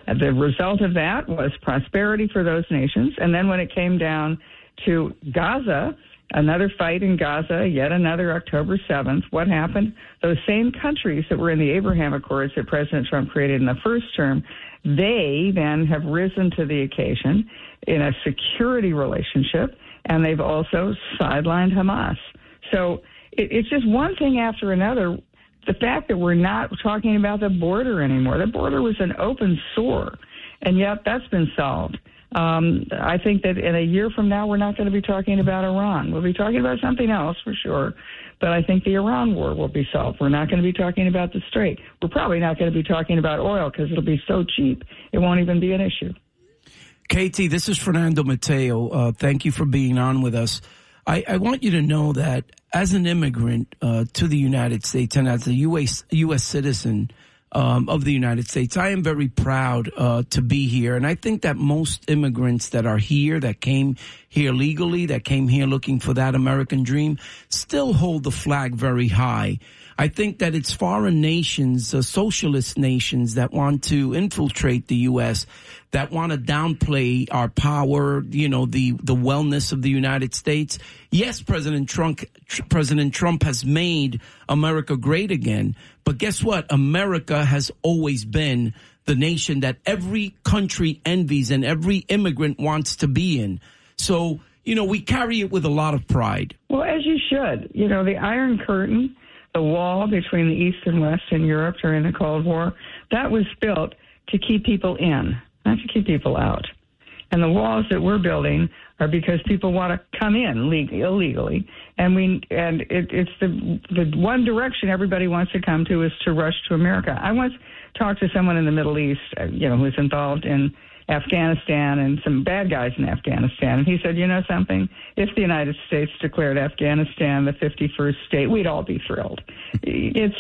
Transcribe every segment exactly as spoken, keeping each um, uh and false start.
And the result of that was prosperity for those nations. And then when it came down to Gaza, another fight in Gaza, yet another October seventh, what happened? Those same countries that were in the Abraham Accords that President Trump created in the first term, they then have risen to the occasion in a security relationship, and they've also sidelined Hamas. So it, it's just one thing after another. The fact that we're not talking about the border anymore, the border was an open sore, and yet that's been solved. Um, I think that in a year from now, we're not going to be talking about Iran. We'll be talking about something else for sure, but I think the Iran war will be solved. We're not going to be talking about the Strait. We're probably not going to be talking about oil because it'll be so cheap, it won't even be an issue. Katie, this is Fernando Mateo. Uh, thank you for being on with us. I, I want you to know that as an immigrant uh, to the United States and as a U S, U S citizen um, of the United States, I am very proud uh, to be here. And I think that most immigrants that are here, that came here legally, that came here looking for that American dream, still hold the flag very high. I think that it's foreign nations, uh, socialist nations that want to infiltrate the U S, that want to downplay our power, you know, the, the wellness of the United States. Yes, President Trump, tr- President Trump has made America great again. But guess what? America has always been the nation that every country envies and every immigrant wants to be in. So, you know, we carry it with a lot of pride. Well, as you should. You know, the Iron Curtain, the wall between the East and West in Europe during the Cold War, that was built to keep people in, not to keep people out. And the walls that we're building are because people want to come in legally, illegally. And we and it, it's the the one direction everybody wants to come to is to rush to America. I once talked to someone in the Middle East, you know, who's involved in Afghanistan and some bad guys in Afghanistan. And he said, you know something? If the United States declared Afghanistan the fifty-first state, we'd all be thrilled. It's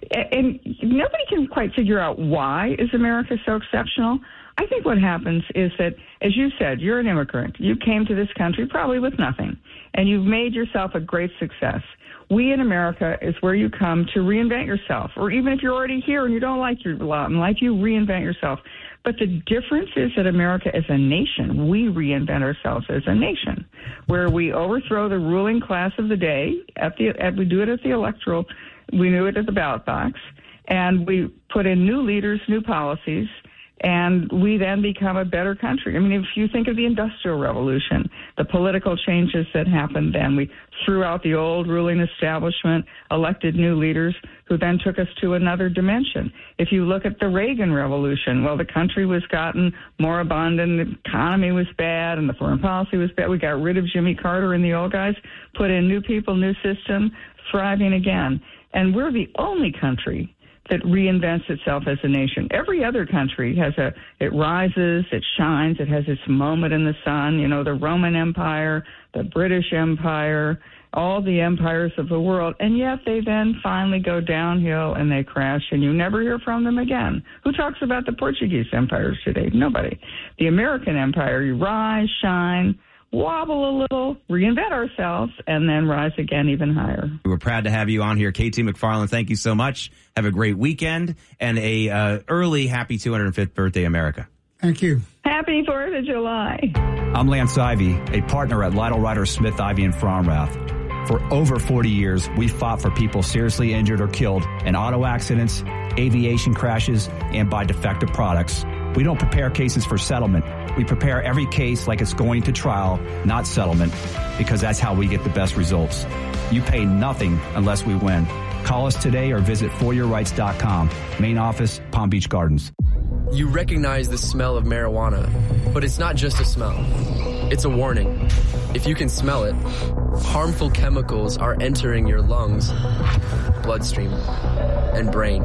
and nobody can quite figure out why is America so exceptional. I think what happens is that, as you said, you're an immigrant. You came to this country probably with nothing, and you've made yourself a great success. We in America is where you come to reinvent yourself, or even if you're already here and you don't like your lot in life, you reinvent yourself. But the difference is that America as a nation, we reinvent ourselves as a nation, where we overthrow the ruling class of the day. At the at, we do it at the electoral, we do it at the ballot box, and we put in new leaders, new policies, and we then become a better country. I mean, if you think of the Industrial Revolution, the political changes that happened then, we threw out the old ruling establishment, elected new leaders who then took us to another dimension. If you look at the Reagan Revolution, well, the country was gotten moribund and the economy was bad and the foreign policy was bad. We got rid of Jimmy Carter and the old guys, put in new people, new system, thriving again. And we're the only country that reinvents itself as a nation. Every other country has a, it rises, it shines, it has its moment in the sun. You know, the Roman Empire, the British Empire, all the empires of the world, and yet they then finally go downhill and they crash, and you never hear from them again. Who talks about the Portuguese empires today? Nobody. The American empire, you rise, shine, wobble a little, reinvent ourselves, and then rise again even higher. We're proud to have you on here. Katie McFarland, thank you so much. Have a great weekend and a uh, early happy two hundred fifth birthday, America. Thank you. Happy fourth of July. I'm Lance Ivy, a partner at Lytle Ryder Smith Ivy in Fromrath. For over forty years, we've fought for people seriously injured or killed in auto accidents, aviation crashes, and by defective products. We don't prepare cases for settlement. We prepare every case like it's going to trial, not settlement, because that's how we get the best results. You pay nothing unless we win. Call us today or visit for your rights dot com. Main office, Palm Beach Gardens. You recognize the smell of marijuana, but it's not just a smell. It's a warning. If you can smell it, harmful chemicals are entering your lungs, bloodstream, and brain,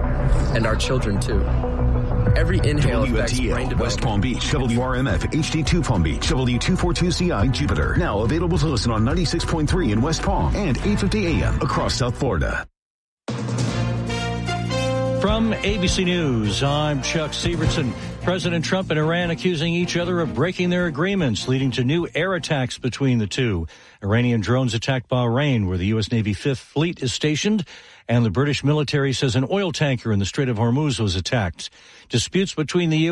and our children too. Every inhale affects brain development. West Palm Beach, W R M F, H D two Palm Beach, W two forty-two C I Jupiter. Now available to listen on ninety-six point three in West Palm and eight fifty A M across South Florida. From A B C News, I'm Chuck Severson. President Trump and Iran accusing each other of breaking their agreements, leading to new air attacks between the two. Iranian drones attacked Bahrain, where the U S. Navy Fifth Fleet is stationed, and the British military says an oil tanker in the Strait of Hormuz was attacked. Disputes between the U